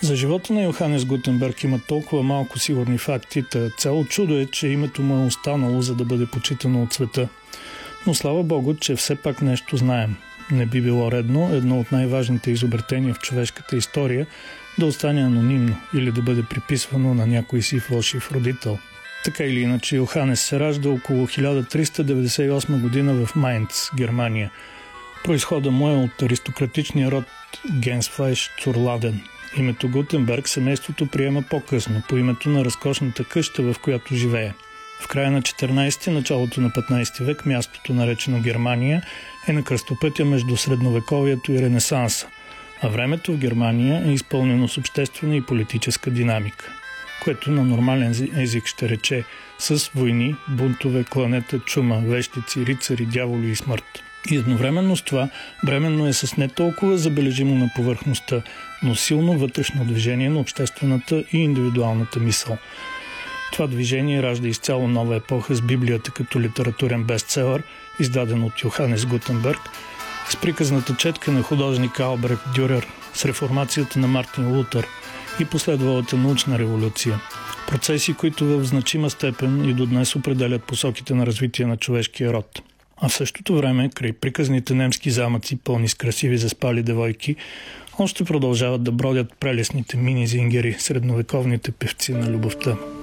За живота на Йоханес Гутенберг има толкова малко сигурни факти, цяло чудо е, че името му е останало, за да бъде почитано от света. Но слава Богу, че все пак нещо знаем. Не би било редно едно от най-важните изобретения в човешката история да остане анонимно или да бъде приписвано на някой си фалшив родител. Така или иначе, Йоханес се ражда около 1398 година в Майнц, Германия. Произхода му е от аристократичния род Генсфлайш Цурладен. Името Гутенберг семейството приема по-късно, по името на разкошната къща, в която живее. В края на 14 ти началото на 15 век мястото, наречено Германия, е на кръстопътя между средновековието и Ренесанса, а времето в Германия е изпълнено с обществена и политическа динамика, което на нормален език ще рече с войни, бунтове, кланета, чума, вещици, рицари, дяволи и смърт. И едновременно с това бременно е с не толкова забележимо на повърхността, но силно вътрешно движение на обществената и индивидуалната мисъл. Това движение ражда изцяло нова епоха с Библията като литературен бестселър, издаден от Йоханес Гутенберг, с приказната четка на художника Албрехт Дюрер, с реформацията на Мартин Лутър и последвалата научна революция. Процеси, които в значима степен и до днес определят посоките на развитие на човешкия род. А в същото време, край приказните немски замъци, пълни с красиви заспали девойки, още продължават да бродят прелесните мини-зингери, средновековните певци на любовта.